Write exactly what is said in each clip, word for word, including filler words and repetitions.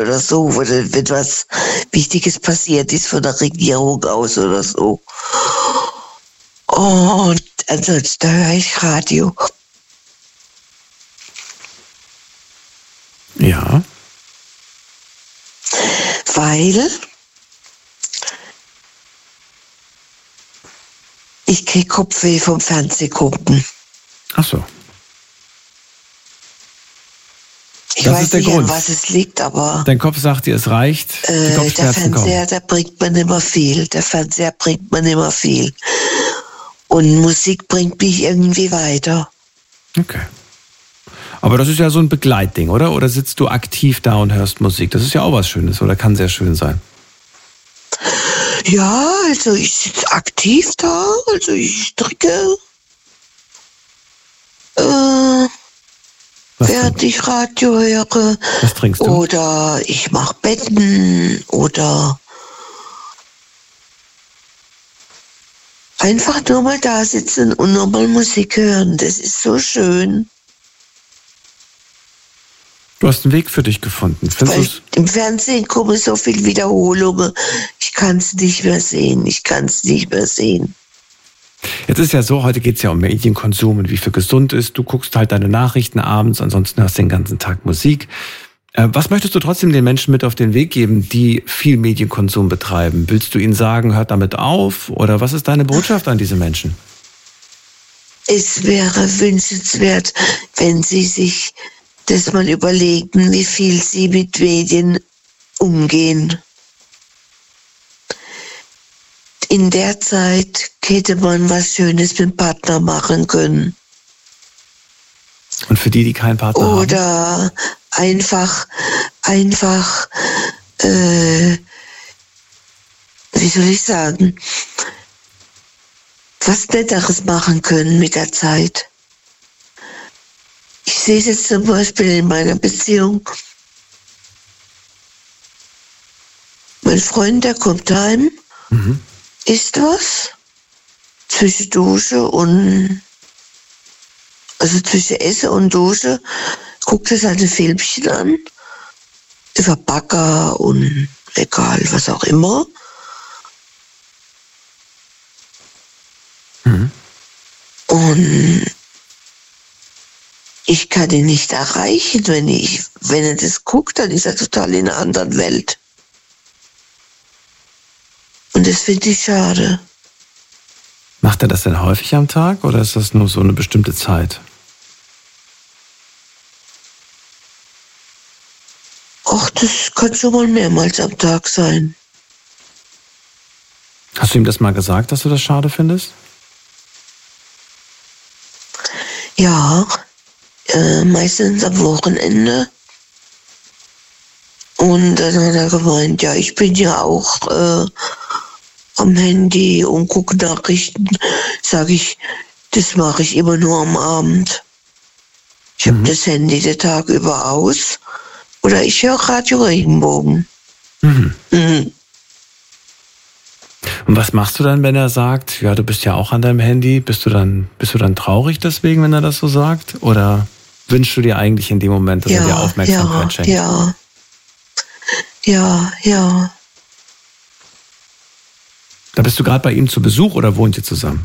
oder so, oder wenn was Wichtiges passiert ist von der Regierung aus oder so. Und ansonsten höre ich Radio. Ja. Weil ich kriege Kopfweh vom Fernsehgucken. Ach so. Ich das weiß ist der nicht, Grund. an was es liegt, aber dein Kopf sagt dir, es reicht. Die äh, der Kopfschmerzen Fernseher, kommen. der bringt man immer viel. Der Fernseher bringt man immer viel. Und Musik bringt mich irgendwie weiter. Okay. Aber das ist ja so ein Begleitding, oder? Oder sitzt du aktiv da und hörst Musik? Das ist ja auch was Schönes, oder kann sehr schön sein. Ja, also ich sitze aktiv da, also ich drücke, äh, Was während trink- ich Radio höre. Was trinkst du? Oder ich mache Betten oder einfach nur mal da sitzen und nur mal Musik hören. Das ist so schön. Du hast einen Weg für dich gefunden. Findest Weil du's? im Fernsehen kommen so viele Wiederholungen. Ich kann es nicht mehr sehen. Ich kann es nicht mehr sehen. Jetzt ist ja so, heute geht es ja um Medienkonsum und wie viel gesund ist. Du guckst halt deine Nachrichten abends, ansonsten hörst du den ganzen Tag Musik. Äh, was möchtest du trotzdem den Menschen mit auf den Weg geben, die viel Medienkonsum betreiben? Willst du ihnen sagen, hört damit auf? Oder was ist deine Botschaft an diese Menschen? Es wäre wünschenswert, wenn Sie sich das mal überlegen, wie viel Sie mit Medien umgehen. In der Zeit hätte man was Schönes mit dem Partner machen können. Und für die, die keinen Partner haben? Oder einfach, einfach, äh, wie soll ich sagen, was Netteres machen können mit der Zeit. Ich sehe es jetzt zum Beispiel in meiner Beziehung. Mein Freund, der kommt heim, Mhm. isst was, zwischen Dusche und, also zwischen Essen und Dusche, guckt er seine Filmchen an, über Bagger und egal, was auch immer. Mhm. Und ich kann ihn nicht erreichen, wenn ich, wenn er das guckt, dann ist er total in einer anderen Welt. Und das finde ich schade. Macht er das denn häufig am Tag oder ist das nur so eine bestimmte Zeit? Ach, das kann schon mal mehrmals am Tag sein. Hast du ihm das mal gesagt, dass du das schade findest? Ja, äh, meistens am Wochenende. Und dann hat er gemeint, ja, ich bin ja auch äh, am Handy und gucke Nachrichten. Sag ich, das mache ich immer nur am Abend. Ich habe Mhm. das Handy den Tag über aus. Oder ich höre Radio Regenbogen. Mhm. Mhm. Und was machst du dann, wenn er sagt, ja, du bist ja auch an deinem Handy? Bist du dann, bist du dann traurig deswegen, wenn er das so sagt? Oder wünschst du dir eigentlich in dem Moment, dass er dir Ja, Aufmerksamkeit ja, schenkt? ja. Ja, ja. Da bist du gerade bei ihm zu Besuch oder wohnt ihr zusammen?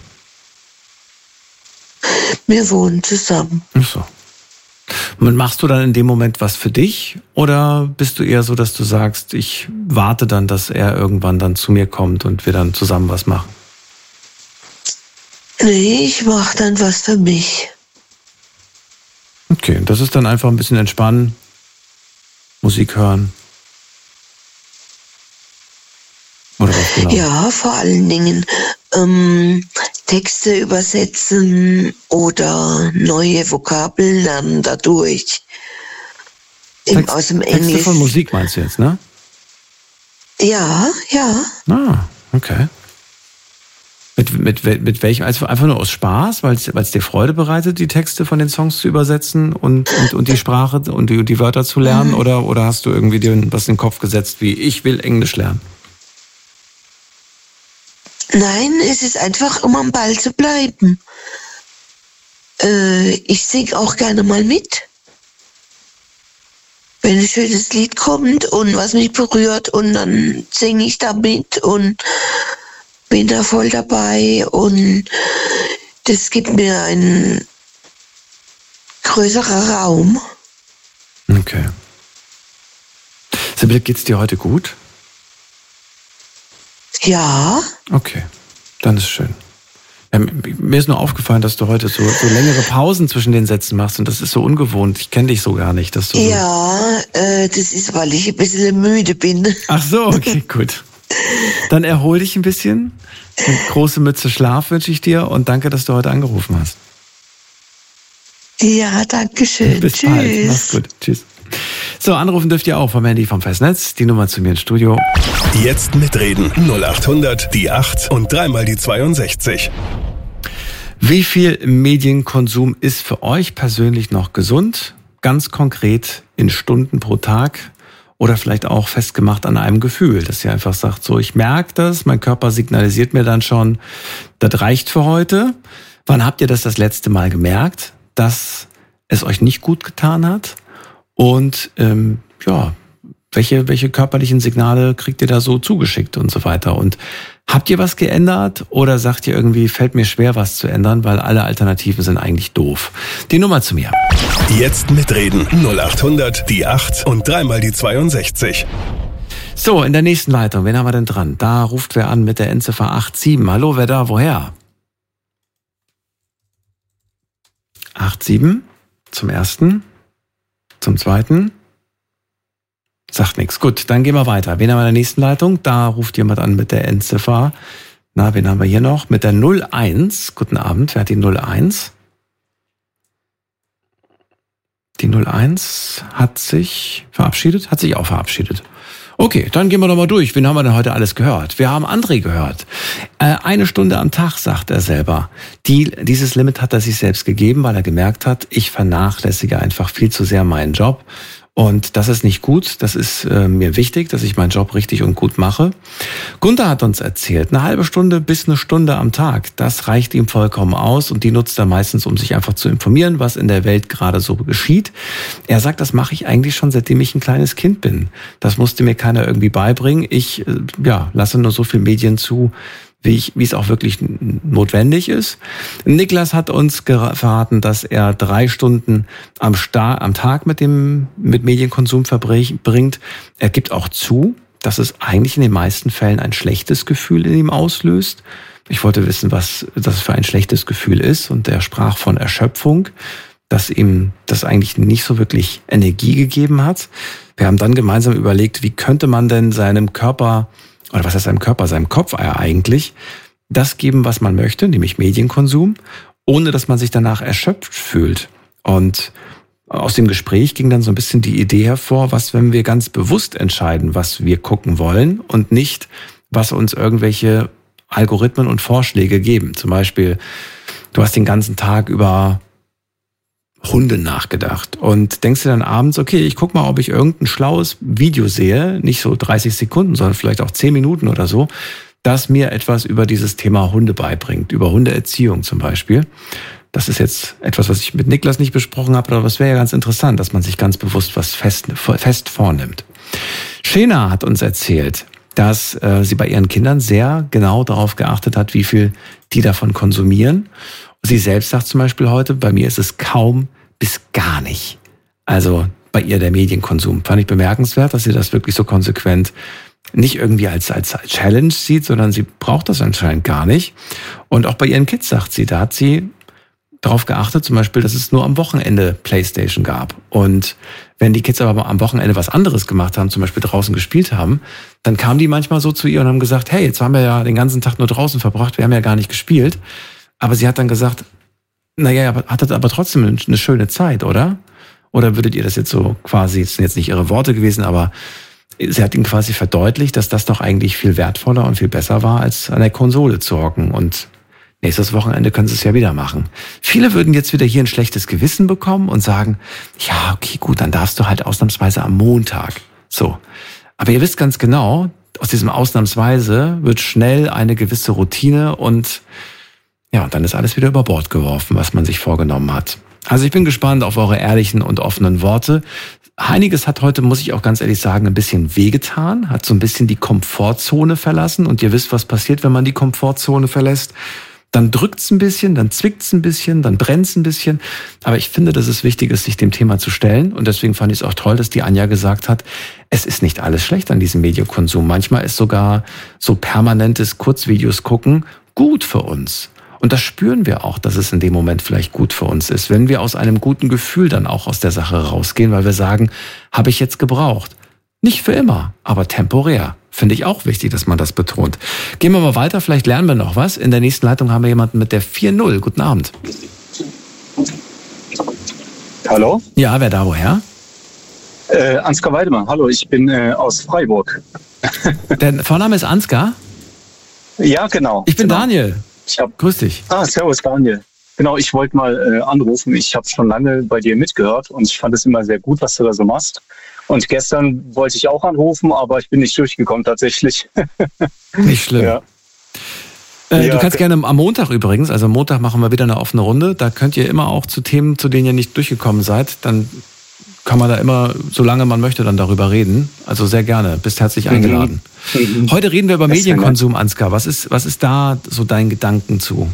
Wir wohnen zusammen. Ach so. Und machst du dann in dem Moment was für dich? Oder bist du eher so, dass du sagst, ich warte dann, dass er irgendwann dann zu mir kommt und wir dann zusammen was machen? Nee, ich mache dann was für mich. Okay, das ist dann einfach ein bisschen entspannen, Musik hören. Oder was genau? Ja, vor allen Dingen ähm, Texte übersetzen oder neue Vokabeln lernen dadurch. Im, Text, aus dem Texte Englisch. von Musik meinst du jetzt, ne? Ja, ja. Ah, okay. Mit, mit, mit welchem, also einfach nur aus Spaß, weil es dir Freude bereitet, die Texte von den Songs zu übersetzen und, und, und die Sprache und die, die Wörter zu lernen? Mhm. Oder, oder hast du irgendwie dir was in den Kopf gesetzt, wie ich will Englisch lernen? Nein, es ist einfach, um am Ball zu bleiben. Äh, ich singe auch gerne mal mit. wenn ein schönes Lied kommt und was mich berührt und dann singe ich damit und bin da voll dabei und das gibt mir einen größeren Raum. Okay. Sibylle, geht's dir heute gut? Ja. Okay, dann ist schön. Ähm, mir ist nur aufgefallen, dass du heute so, so längere Pausen zwischen den Sätzen machst und das ist so ungewohnt. Ich kenne dich so gar nicht. Dass du ja, so äh, das ist, weil ich ein bisschen müde bin. Ach so, okay, gut. Dann erhol dich ein bisschen. Eine große Mütze Schlaf wünsche ich dir und danke, dass du heute angerufen hast. Ja, danke schön. Bis Tschüss. bald. Mach's gut. Tschüss. So, anrufen dürft ihr auch vom Handy vom Festnetz. Die Nummer zu mir ins Studio. Jetzt mitreden. null acht hundert, die acht und dreimal die zweiundsechzig. Wie viel Medienkonsum ist für euch persönlich noch gesund? Ganz konkret in Stunden pro Tag oder vielleicht auch festgemacht an einem Gefühl, dass ihr einfach sagt, so, ich merke das, mein Körper signalisiert mir dann schon, das reicht für heute. Wann habt ihr das das letzte Mal gemerkt, dass es euch nicht gut getan hat? Und ähm, ja, welche, welche körperlichen Signale kriegt ihr da so zugeschickt und so weiter? Und habt ihr was geändert oder sagt ihr irgendwie, fällt mir schwer, was zu ändern, weil alle Alternativen sind eigentlich doof? Die Nummer zu mir. Jetzt mitreden. null acht hundert, die acht und dreimal die zweiundsechzig. So, in der nächsten Leitung, wen haben wir denn dran? Da ruft wer an mit der Endziffer acht sieben. Hallo, wer da? Woher? acht sieben zum ersten. Zum zweiten? Sagt nichts. Gut, dann gehen wir weiter. Wen haben wir in der nächsten Leitung? Da ruft jemand an mit der Endziffer. Na, wen haben wir hier noch? Mit der null eins. Guten Abend, wer hat die null eins? Die null eins hat sich verabschiedet? Hat sich auch verabschiedet. Okay, dann gehen wir doch mal durch. Wen haben wir denn heute alles gehört? Wir haben André gehört. Äh, eine Stunde am Tag, sagt er selber. Die, dieses Limit hat er sich selbst gegeben, weil er gemerkt hat, ich vernachlässige einfach viel zu sehr meinen Job. Und das ist nicht gut, das ist äh, mir wichtig, dass ich meinen Job richtig und gut mache. Gunther hat uns erzählt, eine halbe Stunde bis eine Stunde am Tag, das reicht ihm vollkommen aus und die nutzt er meistens, um sich einfach zu informieren, was in der Welt gerade so geschieht. Er sagt, das mache ich eigentlich schon, seitdem ich ein kleines Kind bin. Das musste mir keiner irgendwie beibringen. Ich äh, ja, lasse nur so viel Medien zu, wie ich, wie es auch wirklich notwendig ist. Niklas hat uns verraten, dass er drei Stunden am, Sta- am Tag mit dem mit Medienkonsum verbringt. Er gibt auch zu, dass es eigentlich in den meisten Fällen ein schlechtes Gefühl in ihm auslöst. Ich wollte wissen, was das für ein schlechtes Gefühl ist, und er sprach von Erschöpfung, dass ihm das eigentlich nicht so wirklich Energie gegeben hat. Wir haben dann gemeinsam überlegt, wie könnte man denn seinem Körper, oder was heißt seinem Körper, seinem Kopf eigentlich, das geben, was man möchte, nämlich Medienkonsum, ohne dass man sich danach erschöpft fühlt. Und aus dem Gespräch ging dann so ein bisschen die Idee hervor, was, wenn wir ganz bewusst entscheiden, was wir gucken wollen und nicht, was uns irgendwelche Algorithmen und Vorschläge geben. Zum Beispiel, du hast den ganzen Tag über Hunde nachgedacht und denkst dir dann abends, okay, ich guck mal, ob ich irgendein schlaues Video sehe, nicht so dreißig Sekunden, sondern vielleicht auch zehn Minuten oder so, das mir etwas über dieses Thema Hunde beibringt, über Hundeerziehung zum Beispiel. Das ist jetzt etwas, was ich mit Niklas nicht besprochen habe, aber es wäre ja ganz interessant, dass man sich ganz bewusst was fest, fest vornimmt. Shena hat uns erzählt, dass äh, sie bei ihren Kindern sehr genau darauf geachtet hat, wie viel die davon konsumieren. Sie selbst sagt zum Beispiel heute, bei mir ist es kaum bis gar nicht. Also bei ihr der Medienkonsum. Fand ich bemerkenswert, dass sie das wirklich so konsequent nicht irgendwie als, als Challenge sieht, sondern sie braucht das anscheinend gar nicht. Und auch bei ihren Kids sagt sie, da hat sie darauf geachtet, zum Beispiel, dass es nur am Wochenende PlayStation gab. Und wenn die Kids aber am Wochenende was anderes gemacht haben, zum Beispiel draußen gespielt haben, dann kamen die manchmal so zu ihr und haben gesagt, hey, jetzt haben wir ja den ganzen Tag nur draußen verbracht, wir haben ja gar nicht gespielt. Aber sie hat dann gesagt, naja, hattet aber trotzdem eine schöne Zeit, oder? Oder würdet ihr das jetzt so quasi, das sind jetzt nicht ihre Worte gewesen, aber sie hat ihnen quasi verdeutlicht, dass das doch eigentlich viel wertvoller und viel besser war, als an der Konsole zu hocken. Und nächstes Wochenende können sie es ja wieder machen. Viele würden jetzt wieder hier ein schlechtes Gewissen bekommen und sagen, ja, okay, gut, dann darfst du halt ausnahmsweise am Montag. So. Aber ihr wisst ganz genau, aus diesem ausnahmsweise wird schnell eine gewisse Routine und ja, und dann ist alles wieder über Bord geworfen, was man sich vorgenommen hat. Also ich bin gespannt auf eure ehrlichen und offenen Worte. einiges hat heute, muss ich auch ganz ehrlich sagen, ein bisschen wehgetan, hat so ein bisschen die Komfortzone verlassen. Und ihr wisst, was passiert, wenn man die Komfortzone verlässt. Dann drückt's ein bisschen, dann zwickt's ein bisschen, dann brennt's ein bisschen. Aber ich finde, dass es wichtig ist, sich dem Thema zu stellen. Und deswegen fand ich es auch toll, dass die Anja gesagt hat, es ist nicht alles schlecht an diesem Medienkonsum. Manchmal ist sogar so permanentes Kurzvideos gucken gut für uns. Und das spüren wir auch, dass es in dem Moment vielleicht gut für uns ist, wenn wir aus einem guten Gefühl dann auch aus der Sache rausgehen, weil wir sagen, habe ich jetzt gebraucht. Nicht für immer, aber temporär. Finde ich auch wichtig, dass man das betont. Gehen wir mal weiter, vielleicht lernen wir noch was. In der nächsten Leitung haben wir jemanden mit der vier null. Guten Abend. Hallo? Ja, wer da woher? Äh, Ansgar Weidemann. Hallo, ich bin äh, aus Freiburg. Der Vorname ist Ansgar? Ja, genau. Ich bin genau. Daniel. Ich hab, Grüß dich. Ah, servus Daniel. Genau, ich wollte mal äh, anrufen. Ich habe schon lange bei dir mitgehört und ich fand es immer sehr gut, was du da so machst. Und gestern wollte ich auch anrufen, aber ich bin nicht durchgekommen tatsächlich. Nicht schlimm. Ja. Äh, Ja, du kannst okay. gerne am Montag übrigens, also am Montag machen wir wieder eine offene Runde. Da könnt ihr immer auch zu Themen, zu denen ihr nicht durchgekommen seid, dann kann man da immer, solange man möchte, dann darüber reden. Also sehr gerne. Bist herzlich eingeladen. Mhm. Heute reden wir über Das ist Medienkonsum, Ansgar. Was ist, was ist da so dein Gedanken zu?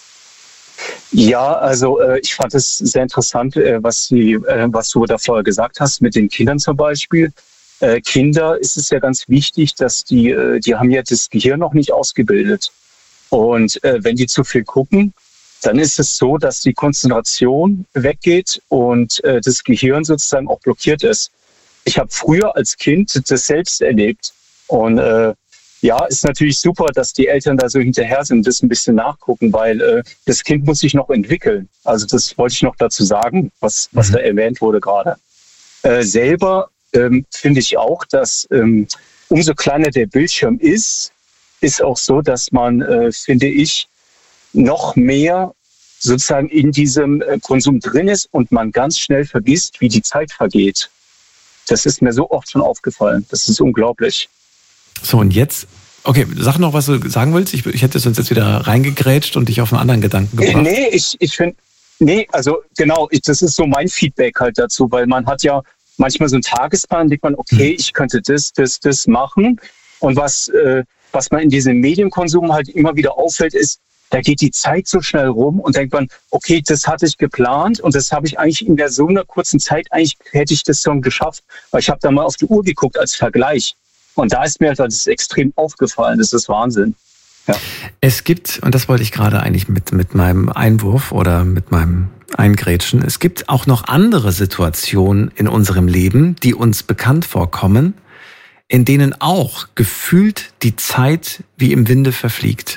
Ja, also äh, ich fand es sehr interessant, äh, was, die, äh, was du da vorher gesagt hast mit den Kindern zum Beispiel. Äh, Kinder ist es ja ganz wichtig, dass die, äh, die haben ja das Gehirn noch nicht ausgebildet. Und äh, wenn die zu viel gucken, dann ist es so, dass die Konzentration weggeht und äh, das Gehirn sozusagen auch blockiert ist. Ich habe früher als Kind das selbst erlebt. Und äh, ja, ist natürlich super, dass die Eltern da so hinterher sind und das ein bisschen nachgucken, weil äh, das Kind muss sich noch entwickeln. Also das wollte ich noch dazu sagen, was, was Mhm. da erwähnt wurde gerade. Äh, selber ähm, finde ich auch, dass ähm, umso kleiner der Bildschirm ist, ist auch so, dass man, äh, finde ich, noch mehr sozusagen in diesem äh, Konsum drin ist und man ganz schnell vergisst, wie die Zeit vergeht. Das ist mir so oft schon aufgefallen. Das ist unglaublich. So, und jetzt, okay, sag noch, was du sagen willst. Ich, ich hätte sonst jetzt wieder reingegrätscht und dich auf einen anderen Gedanken gebracht. Nee, ich, ich finde, nee, also genau, ich, das ist so mein Feedback halt dazu, weil man hat ja manchmal so einen Tagesplan, denkt man, okay, Hm. ich könnte das, das, das machen. Und was, äh, was man in diesem Medienkonsum halt immer wieder auffällt, ist, da geht die Zeit so schnell rum und denkt man, okay, das hatte ich geplant und das habe ich eigentlich in der so einer kurzen Zeit, eigentlich hätte ich das schon geschafft, weil ich habe da mal auf die Uhr geguckt als Vergleich. Und da ist mir halt das extrem aufgefallen, das ist Wahnsinn. Ja. Es gibt, und das wollte ich gerade eigentlich mit, mit meinem Einwurf oder mit meinem Eingrätschen, es gibt auch noch andere Situationen in unserem Leben, die uns bekannt vorkommen, in denen auch gefühlt die Zeit wie im Winde verfliegt.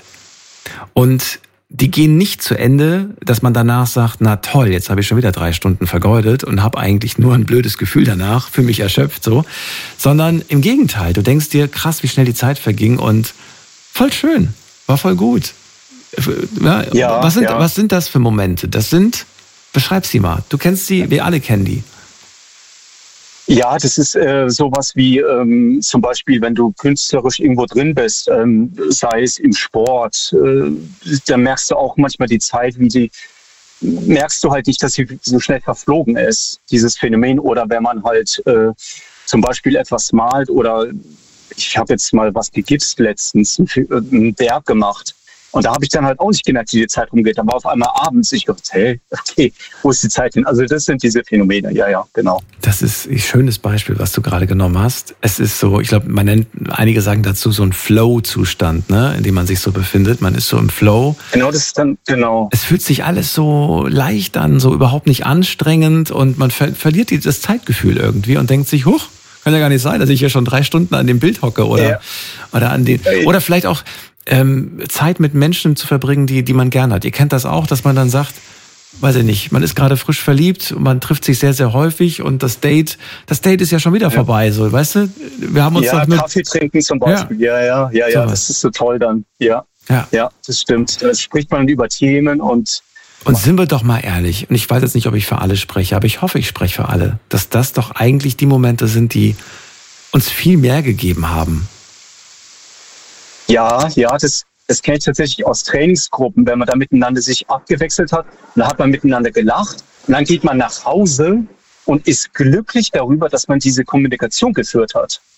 Und die gehen nicht zu Ende, dass man danach sagt, na toll, jetzt habe ich schon wieder drei Stunden vergeudet und habe eigentlich nur ein blödes Gefühl danach, für mich erschöpft so, sondern im Gegenteil, du denkst dir, krass, wie schnell die Zeit verging und voll schön, war voll gut. Ja, Ja, was, sind, ja. was sind das für Momente? Das sind, beschreib sie mal, du kennst sie, wir alle kennen die. Ja, das ist äh, sowas wie ähm, zum Beispiel, wenn du künstlerisch irgendwo drin bist, ähm, sei es im Sport, äh, dann merkst du auch manchmal die Zeit, wie die, merkst du halt nicht, dass sie so schnell verflogen ist, dieses Phänomen. Oder wenn man halt äh, zum Beispiel etwas malt oder ich habe jetzt mal was gegipst letztens, einen Berg gemacht. Und da habe ich dann halt auch nicht gemerkt, wie die Zeit rumgeht. Dann war auf einmal abends, ich dachte, hey, okay, wo ist die Zeit hin? Also das sind diese Phänomene, ja, ja, genau. Das ist ein schönes Beispiel, was du gerade genommen hast. Es ist so, ich glaube, man nennt, einige sagen dazu so ein Flow-Zustand, ne, in dem man sich so befindet. Man ist so im Flow. Genau, das ist dann, genau. Es fühlt sich alles so leicht an, so überhaupt nicht anstrengend und man ver- verliert die- das Zeitgefühl irgendwie und denkt sich, huch, kann ja gar nicht sein, dass ich hier schon drei Stunden an dem Bild hocke oder, Ja. oder an den, oder vielleicht auch ähm, Zeit mit Menschen zu verbringen, die, die man gern hat. Ihr kennt das auch, dass man dann sagt, weiß ich nicht, man ist gerade frisch verliebt, man trifft sich sehr, sehr häufig und das Date, das Date ist ja schon wieder Ja. vorbei, so, weißt du? Wir haben uns Ja, doch nur, Kaffee trinken zum Beispiel, ja, ja, ja, ja, Sowas. das ist so toll dann, ja, ja. ja, das stimmt. Da spricht man über Themen und Und sind wir doch mal ehrlich, und ich weiß jetzt nicht, ob ich für alle spreche, aber ich hoffe, ich spreche für alle, dass das doch eigentlich die Momente sind, die uns viel mehr gegeben haben. ja, ja, das, das kenne ich tatsächlich aus Trainingsgruppen, wenn man da miteinander sich abgewechselt hat, und da hat man miteinander gelacht und dann geht man nach Hause und ist glücklich darüber, dass man diese Kommunikation geführt hat.